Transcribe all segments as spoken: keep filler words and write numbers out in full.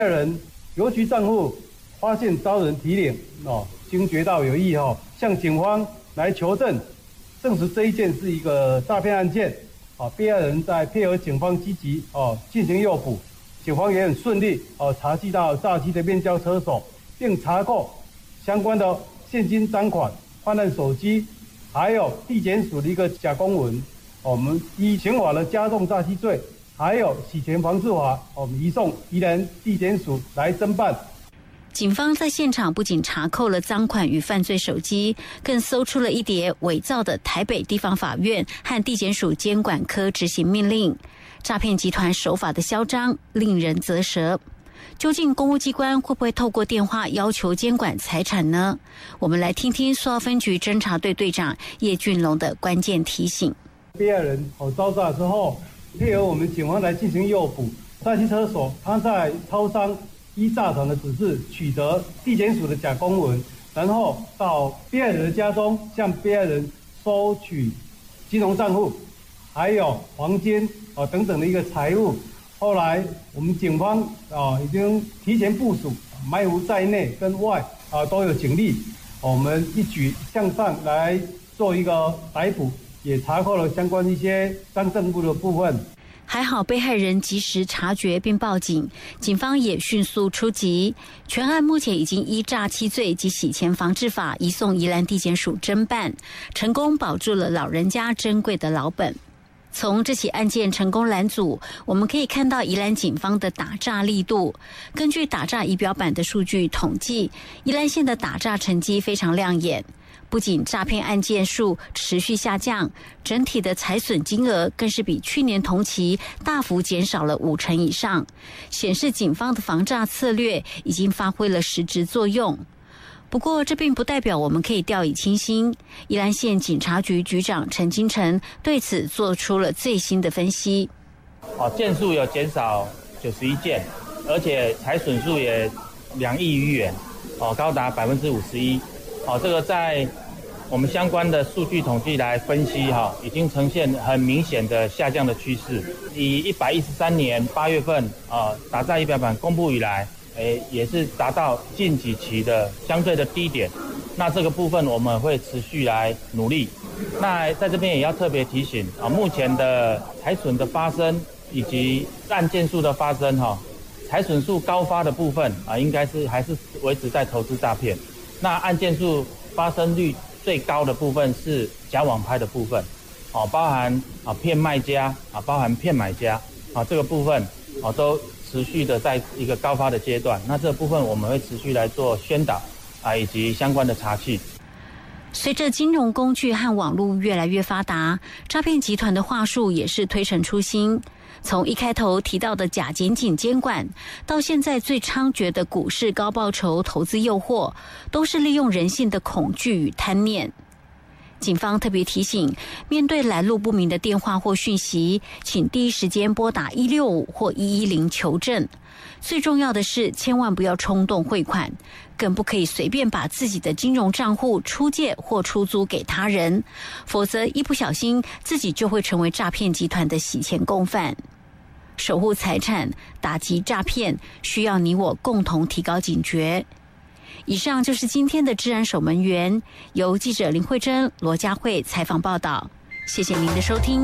人邮局账户发现遭人提领哦，惊觉到有异哦，向警方来求证，证实这一件是一个诈骗案件。哦，被害人在配合警方积极哦进行诱捕，警方也很顺利哦查缉到诈欺的面交车手，并查扣相关的现金赃款、犯案手机，还有地检署的一个假公文。哦、我们依刑法的加重诈欺罪，还有洗钱防治法，我们移送宜兰地检署来侦办。 警方在现场不仅查扣了赃款与犯罪手机，更搜出了一叠伪造的台北地方法院和地检署监管科执行命令。诈骗集团手法的嚣张，令人啧舌。究竟公务机关会不会透过电话要求监管财产呢？我们来听听苏澳分局侦查队队长叶俊龙的关键提醒。 被害人哦遭诈之后，配合我们警方来进行诱捕，诈欺车手他在超商依诈团的指示取得地检署的假公文，然后到被害人的家中向被害人收取金融账户，还有黄金啊等等的一个财物。后来我们警方啊已经提前部署，埋伏在内跟外啊都有警力，我们一举向上来做一个逮捕，也查扣了相关一些赃证物的部分。 还好被害人及时察觉并报警，警方也迅速出击。全案目前已经依诈欺罪及洗钱防治法移送宜兰地检署侦办，成功保住了老人家珍贵的老本。从这起案件成功拦阻，我们可以看到宜兰警方的打诈力度。根据打诈仪表板的数据统计，宜兰县的打诈成绩非常亮眼。不仅诈骗案件数持续下降，整体的财损金额更是比去年同期大幅减少了五成以上，显示警方的防诈策略已经发挥了实质作用。不过，这并不代表我们可以掉以轻心。宜兰县警察局局长陈金城对此做出了最新的分析。 哦，件数有减少九十一件，而且财损数也两亿余元，哦，高达百分之五十一。哦，这个在我们相关的数据统计来分析，哈，已经呈现很明显的下降的趋势。以一百一十三年八月份啊打诈仪表板公布以来，诶，也是达到近几期的相对的低点。那这个部分我们会持续来努力。那在这边也要特别提醒啊，目前的财损的发生以及案件数的发生，哈，财损数高发的部分啊，应该是还是维持在投资诈骗。那案件数发生率最高的部分是假网拍的部分，哦，包含啊骗卖家啊，包含骗买家啊，这个部分啊都持续的在一个高发的阶段。那这个部分我们会持续来做宣导啊，以及相关的查缉。 随着金融工具和网络越来越发达，诈骗集团的话术也是推陈出新。从一开头提到的假检警监管，到现在最猖獗的股市高报酬投资诱惑，都是利用人性的恐惧与贪念。警方特别提醒，面对来路不明的电话或讯息，请第一时间拨打一六五或一一零求证。最重要的是，千万不要冲动汇款，更不可以随便把自己的金融账户出借或出租给他人，否则一不小心自己就会成为诈骗集团的洗钱共犯。守护财产，打击诈骗，需要你我共同提高警觉。以上就是今天的治安守门员，由记者林慧珍、罗佳慧采访报道。谢谢您的收听。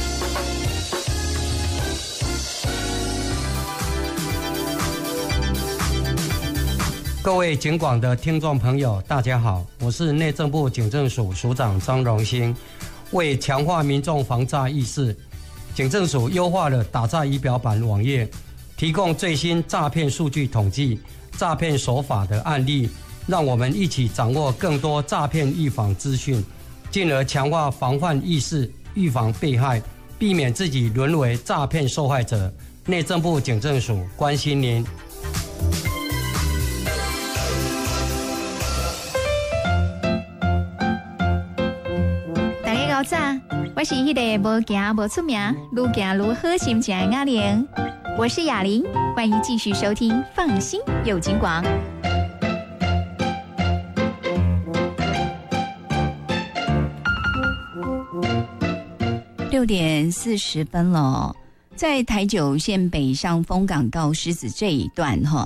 各位警广的听众朋友，大家好，我是内政部警政署署长张荣兴。为强化民众防诈意识，警政署优化了打诈仪表板网页，提供最新诈骗数据统计、诈骗手法的案例，让我们一起掌握更多诈骗预防资讯，进而强化防范意识，预防被害，避免自己沦为诈骗受害者。内政部警政署关心您。 大家好早，我是迄个无行无出名，愈行愈好心情的雅玲。我是雅玲，欢迎继续收听《放心有警广》。六点四十分了， 在台九线北上丰港到狮子这一段哈，